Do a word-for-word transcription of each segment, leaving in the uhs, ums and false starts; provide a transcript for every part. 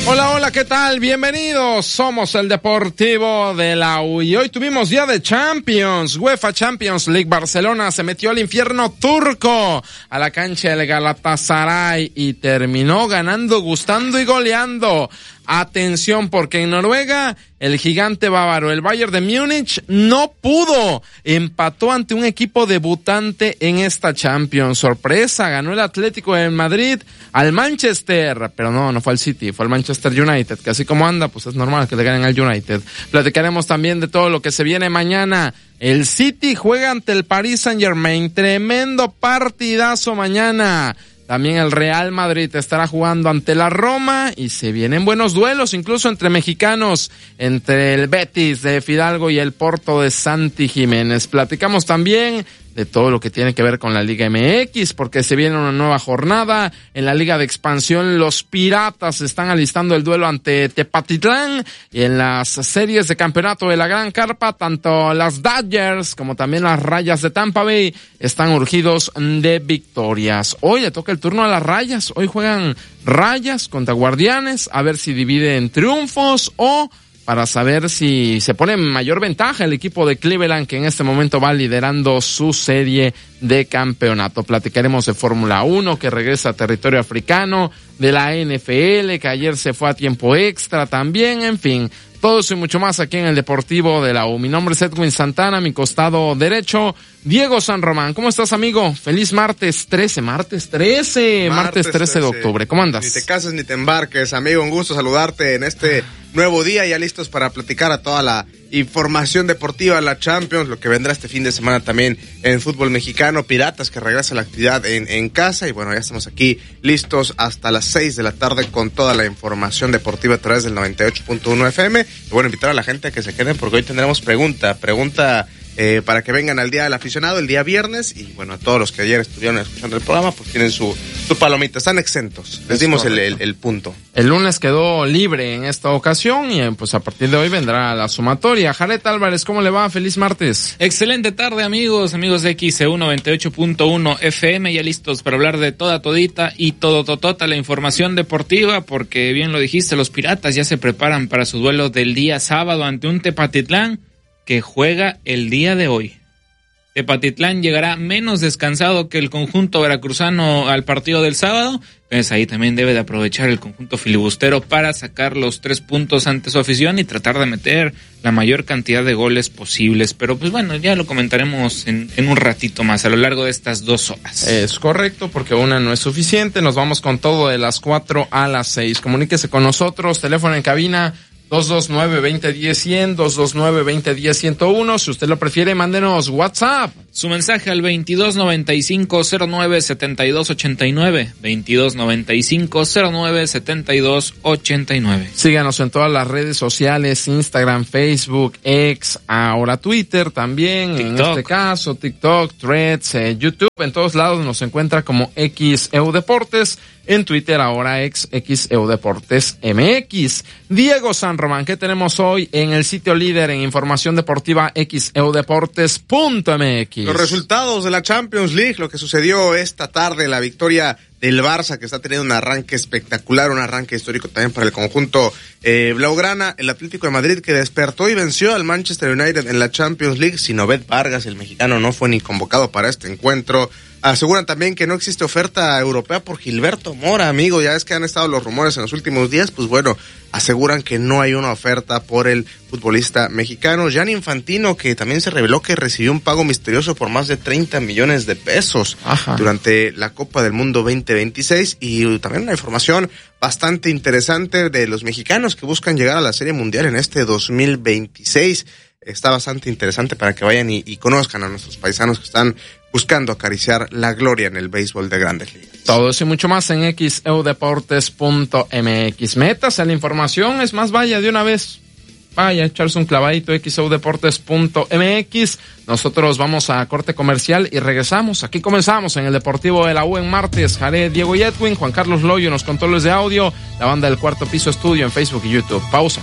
Hola, hola, ¿qué tal? Bienvenidos, somos el Deportivo de la U y hoy tuvimos día de Champions, UEFA Champions League. Barcelona se metió al infierno turco, a la cancha del Galatasaray y terminó ganando, gustando y goleando. Atención, porque en Noruega el gigante bávaro, el Bayern de Múnich, no pudo. Empató ante un equipo debutante en esta Champions. Sorpresa, ganó el Atlético de Madrid al Manchester, pero no, no fue al City, fue al Manchester United, que así como anda, pues es normal que le ganen al United. Platicaremos también de todo lo que se viene mañana. El City juega ante el Paris Saint-Germain, tremendo partidazo mañana. También el Real Madrid estará jugando ante la Roma y se vienen buenos duelos, incluso entre mexicanos, entre el Betis de Fidalgo y el Porto de Santi Jiménez. Platicamos también de todo lo que tiene que ver con la Liga M X, porque se viene una nueva jornada en la Liga de Expansión. Los Piratas están alistando el duelo ante Tepatitlán, y en las series de campeonato de la Gran Carpa, tanto las Dodgers como también las Rayas de Tampa Bay están urgidos de victorias. Hoy le toca el turno a las Rayas, hoy juegan Rayas contra Guardianes, a ver si dividen triunfos o para saber si se pone en mayor ventaja el equipo de Cleveland, que en este momento va liderando su serie de campeonato. Platicaremos de Fórmula uno, que regresa a territorio africano, de la N F L, que ayer se fue a tiempo extra también, en fin, todo eso y mucho más aquí en el Deportivo de la U. Mi nombre es Edwin Santana, mi costado derecho, Diego San Román. ¿Cómo estás, amigo? Feliz martes trece, martes trece, martes, martes trece de octubre. ¿Cómo andas? Ni te cases ni te embarques, amigo. Un gusto saludarte en este nuevo día, ya listos para platicar a toda la información deportiva de la Champions, lo que vendrá este fin de semana también en el fútbol mexicano, Piratas que regresa a la actividad en, en casa, y bueno, ya estamos aquí listos hasta las seis de la tarde con toda la información deportiva a través del noventa y ocho punto uno F M. Y bueno, invitar a la gente a que se queden porque hoy tendremos pregunta, pregunta Eh, para que vengan al Día del Aficionado, el día viernes, y bueno, a todos los que ayer estuvieron escuchando el programa, pues tienen su, su palomita, están exentos, les dimos el, el, el punto. El lunes quedó libre en esta ocasión y pues a partir de hoy vendrá la sumatoria. Jared Álvarez, ¿cómo le va? Feliz martes. Excelente tarde, amigos, amigos de X E U noventa y ocho punto uno F M, ya listos para hablar de toda todita y todo totota la información deportiva, porque bien lo dijiste, los Piratas ya se preparan para su duelo del día sábado ante un Tepatitlán que juega el día de hoy. Tepatitlán llegará menos descansado que el conjunto veracruzano al partido del sábado, entonces ahí también debe de aprovechar el conjunto filibustero para sacar los tres puntos ante su afición y tratar de meter la mayor cantidad de goles posibles, pero pues bueno, ya lo comentaremos en, en un ratito más, a lo largo de estas dos horas. Es correcto, porque una no es suficiente, nos vamos con todo de las cuatro a las seis. Comuníquese con nosotros, teléfono en cabina dos dos nueve, veinte diez, cien, dos dos nueve, veinte diez, ciento uno. Si usted lo prefiere, mándenos WhatsApp. Su mensaje al veintidós noventa y cinco, cero nueve, setenta y dos ochenta y nueve. veintidós noventa y cinco, cero nueve, setenta y dos ochenta y nueve. Síganos en todas las redes sociales, Instagram, Facebook, X, ahora Twitter también, TikTok. En este caso, TikTok, Threads, eh, YouTube. En todos lados nos encuentra como X E U Deportes. En Twitter ahora ex X E U Deportes M X. Diego San Román, ¿qué tenemos hoy en el sitio líder en información deportiva X E U Deportes punto M X? Los resultados de la Champions League, lo que sucedió esta tarde, la victoria del Barça, que está teniendo un arranque espectacular, un arranque histórico también para el conjunto eh, blaugrana. El Atlético de Madrid, que despertó y venció al Manchester United en la Champions League. Sinovet Vargas, el mexicano, no fue ni convocado para este encuentro. Aseguran también que no existe oferta europea por Gilberto Mora, amigo. Ya es que han estado los rumores en los últimos días. Pues bueno, aseguran que no hay una oferta por el futbolista mexicano. Gianni Infantino, que también se reveló que recibió un pago misterioso por más de treinta millones de pesos Ajá. durante la Copa del Mundo veinte veintiséis. Y también una información bastante interesante de los mexicanos que buscan llegar a la Serie Mundial en este dos mil veintiséis. Está bastante interesante para que vayan y, y conozcan a nuestros paisanos que están buscando acariciar la gloria en el béisbol de Grandes Ligas. Todo eso y mucho más en X E U Deportes punto M X. Métase a la información, es más, vaya de una vez, vaya a echarse un clavadito, X E U Deportes punto M X. Nosotros vamos a corte comercial y regresamos. Aquí comenzamos en el Deportivo de la U en martes. Jared, Diego y Edwin, Juan Carlos Loyo en los controles de audio, la banda del Cuarto Piso Estudio en Facebook y YouTube. Pausa.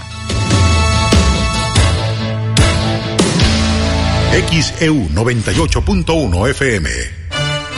X E U noventa y ocho punto uno F M.